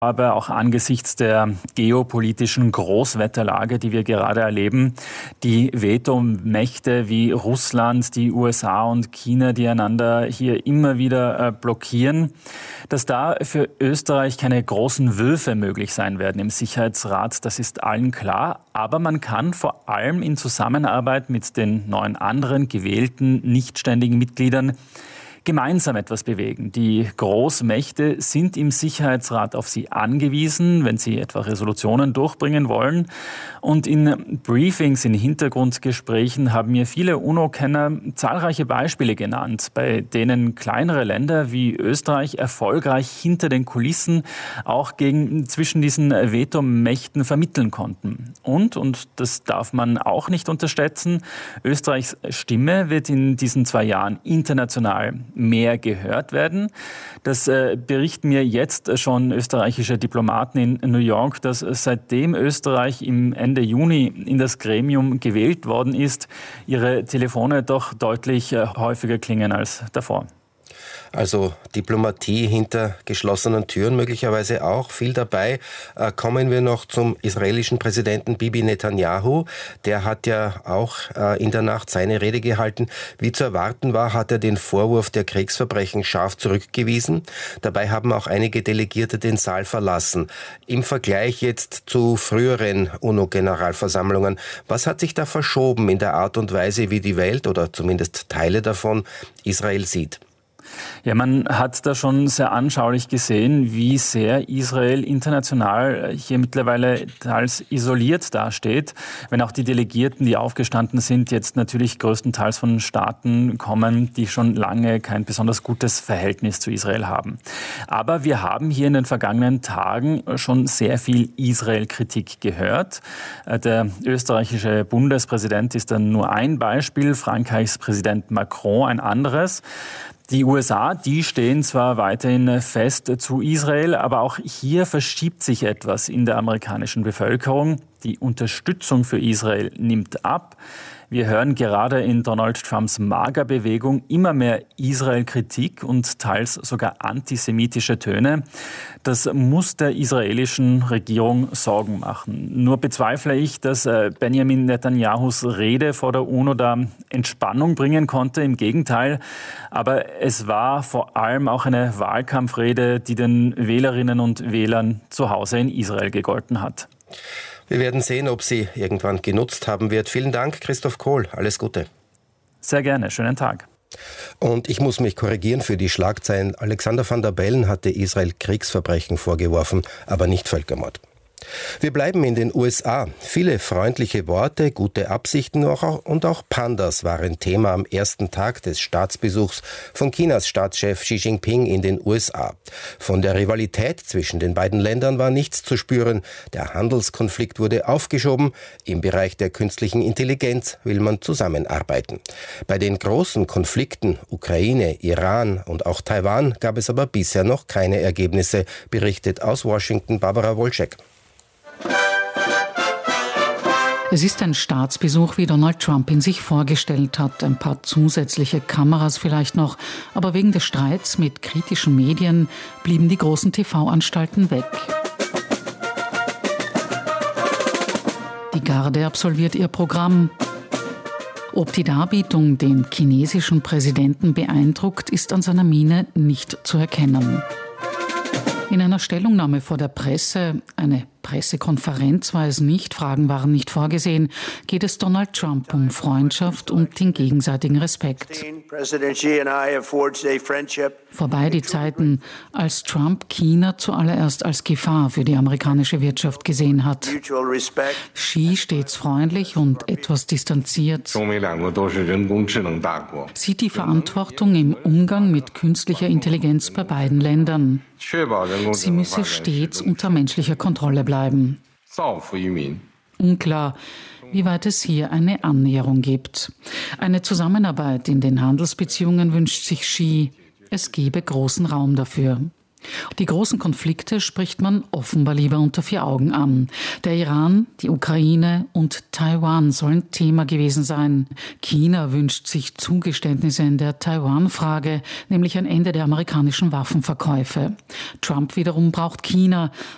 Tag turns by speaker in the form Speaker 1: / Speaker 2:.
Speaker 1: Aber auch angesichts der geopolitischen Großwetterlage, die wir gerade erleben, die Vetomächte wie Russland, die USA und China, die einander hier immer wieder blockieren, dass da für Österreich keine großen Würfe möglich sein werden im Sicherheitsrat, das ist allen klar. Aber man kann vor allem in Zusammenarbeit mit den 9 anderen gewählten, nichtständigen Mitgliedern gemeinsam etwas bewegen. Die Großmächte sind im Sicherheitsrat auf sie angewiesen, wenn sie etwa Resolutionen durchbringen wollen. Und in Briefings, in Hintergrundgesprächen haben mir viele UNO-Kenner zahlreiche Beispiele genannt, bei denen kleinere Länder wie Österreich erfolgreich hinter den Kulissen auch zwischen diesen Vetomächten vermitteln konnten. Und das darf man auch nicht unterschätzen, Österreichs Stimme wird in diesen 2 Jahren international mehr gehört werden. Das berichten mir jetzt schon österreichische Diplomaten in New York, dass seitdem Österreich im Ende Juni in das Gremium gewählt worden ist, ihre Telefone doch deutlich häufiger klingen als davor.
Speaker 2: Also Diplomatie hinter geschlossenen Türen möglicherweise auch viel dabei. Kommen wir noch zum israelischen Präsidenten Bibi Netanyahu. Der hat ja auch in der Nacht seine Rede gehalten. Wie zu erwarten war, hat er den Vorwurf der Kriegsverbrechen scharf zurückgewiesen. Dabei haben auch einige Delegierte den Saal verlassen. Im Vergleich jetzt zu früheren UNO-Generalversammlungen, was hat sich da verschoben in der Art und Weise, wie die Welt oder zumindest Teile davon Israel sieht?
Speaker 1: Ja, man hat da schon sehr anschaulich gesehen, wie sehr Israel international hier mittlerweile teils isoliert dasteht, wenn auch die Delegierten, die aufgestanden sind, jetzt natürlich größtenteils von Staaten kommen, die schon lange kein besonders gutes Verhältnis zu Israel haben. Aber wir haben hier in den vergangenen Tagen schon sehr viel Israel-Kritik gehört. Der österreichische Bundespräsident ist dann nur ein Beispiel, Frankreichs Präsident Macron ein anderes. Die USA, die stehen zwar weiterhin fest zu Israel, aber auch hier verschiebt sich etwas in der amerikanischen Bevölkerung. Die Unterstützung für Israel nimmt ab. Wir hören gerade in Donald Trumps MAGA-Bewegung immer mehr Israel-Kritik und teils sogar antisemitische Töne. Das muss der israelischen Regierung Sorgen machen. Nur bezweifle ich, dass Benjamin Netanyahus Rede vor der UNO da Entspannung bringen konnte. Im Gegenteil. Aber es war vor allem auch eine Wahlkampfrede, die den Wählerinnen und Wählern zu Hause in Israel gegolten hat.
Speaker 2: Wir werden sehen, ob sie irgendwann genutzt haben wird. Vielen Dank, Christoph Kohl. Alles Gute.
Speaker 1: Sehr gerne. Schönen Tag.
Speaker 2: Und ich muss mich korrigieren für die Schlagzeilen. Alexander Van der Bellen hatte Israel Kriegsverbrechen vorgeworfen, aber nicht Völkermord. Wir bleiben in den USA. Viele freundliche Worte, gute Absichten und auch Pandas waren Thema am ersten Tag des Staatsbesuchs von Chinas Staatschef Xi Jinping in den USA. Von der Rivalität zwischen den beiden Ländern war nichts zu spüren. Der Handelskonflikt wurde aufgeschoben. Im Bereich der künstlichen Intelligenz will man zusammenarbeiten. Bei den großen Konflikten Ukraine, Iran und auch Taiwan gab es aber bisher noch keine Ergebnisse, berichtet aus Washington Barbara Wolczek.
Speaker 3: Es ist ein Staatsbesuch, wie Donald Trump ihn sich vorgestellt hat. Ein paar zusätzliche Kameras vielleicht noch. Aber wegen des Streits mit kritischen Medien blieben die großen TV-Anstalten weg. Die Garde absolviert ihr Programm. Ob die Darbietung den chinesischen Präsidenten beeindruckt, ist an seiner Miene nicht zu erkennen. In einer Stellungnahme vor der Presse, eine Pressekonferenz war es nicht, Fragen waren nicht vorgesehen, geht es Donald Trump um Freundschaft und den gegenseitigen Respekt. Vorbei die Zeiten, als Trump China zuallererst als Gefahr für die amerikanische Wirtschaft gesehen hat. Xi stets freundlich und etwas distanziert, sieht die Verantwortung im Umgang mit künstlicher Intelligenz bei beiden Ländern. Sie müsse stets unter menschlicher Kontrolle bleiben. Unklar, wie weit es hier eine Annäherung gibt. Eine Zusammenarbeit in den Handelsbeziehungen wünscht sich Xi. Es gebe großen Raum dafür. Die großen Konflikte spricht man offenbar lieber unter 4 Augen an. Der Iran, die Ukraine und Taiwan sollen Thema gewesen sein. China wünscht sich Zugeständnisse in der Taiwan-Frage, nämlich ein Ende der amerikanischen Waffenverkäufe. Trump wiederum braucht China.